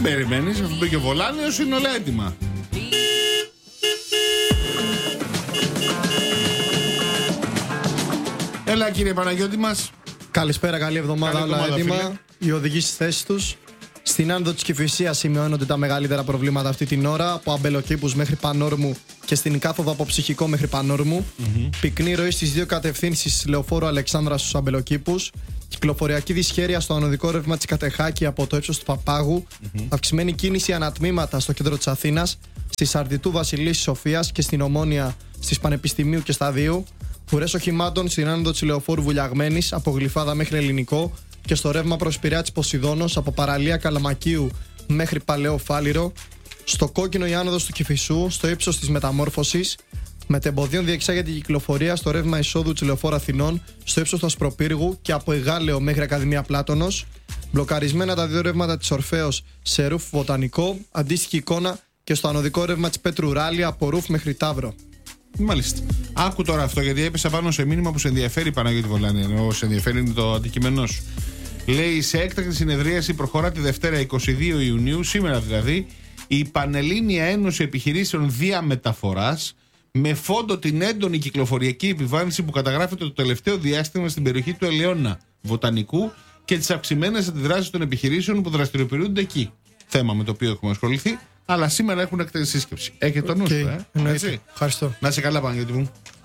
περιμένεις, αφού μπήκε ο Βολάνιος, είναι όλα έτοιμα. Έλα κύριε Παναγιώτη μας. Καλησπέρα, καλή εβδομάδα, όλα έτοιμα. Οι οδηγοί στις θέσεις τους. Στην άνοδο της Κηφισίας σημειώνονται τα μεγαλύτερα προβλήματα αυτή την ώρα, από Αμπελοκήπους μέχρι Πανόρμου και στην κάθοδο από Ψυχικό μέχρι Πανόρμου. Πυκνή ροή στις δύο κατευθύνσεις λεωφόρου Αλεξάνδρας στους Αμπελοκήπους. Κυκλοφοριακή δυσχέρεια στο ανωδικό ρεύμα της Κατεχάκη από το ύψος του Παπάγου. Αυξημένη κίνηση ανατμήματα στο κέντρο της Αθήνας, στη Σαρδιτού Βασιλής Σοφίας και στην Ομόνια στις Πανεπιστημίου και Σταδίου. Ουρές οχημάτων στην άνοδο της λεωφόρου Βουλιαγμένης από Γλυφάδα μέχρι Ελληνικό και στο ρεύμα προς Πειραιά της Ποσειδώνος από παραλία Καλαμακίου μέχρι Παλαιό Φάληρο. Στο κόκκινο η άνοδος του Κηφισού στο ύψος της Μεταμόρφωσης. Μετεμποδίων διεξάγεται η κυκλοφορία στο ρεύμα εισόδου της λεωφόρου Αθηνών στο ύψος του Ασπροπύργου και από Εγάλεο μέχρι Ακαδημία Πλάτωνος. Μπλοκαρισμένα τα δύο ρεύματα της Ορφέως σε Ρουφ Βοτανικό. Αντίστοιχη εικόνα και στο ανωδικό ρεύμα της Πέτρου Ράλη από Ρουφ μέχρι Ταύρο. Μάλιστα. Άκου τώρα αυτό, γιατί έπεσα πάνω σε μήνυμα που σε ενδιαφέρει, Παναγιώτη Βολάνη. Ενώ σε ενδιαφέρει είναι το αντικείμενό σου. Λέει, σε έκτακτη συνεδρίαση προχωρά τη Δευτέρα 22 Ιουνίου, σήμερα δηλαδή, η Πανελλήνια Ένωση Επιχειρήσεων Διαμεταφοράς, με φόντο την έντονη κυκλοφοριακή επιβάρυνση που καταγράφεται το τελευταίο διάστημα στην περιοχή του Ελαιώνα Βοτανικού και τις αυξημένες αντιδράσεις των επιχειρήσεων που δραστηριοποιούνται εκεί. Θέμα με το οποίο έχουμε ασχοληθεί, αλλά σήμερα έχουν έκτακτη σύσκεψη. Έχετε το νου σου, Ευχαριστώ. Να σε καλά, Παναγιώτη μου.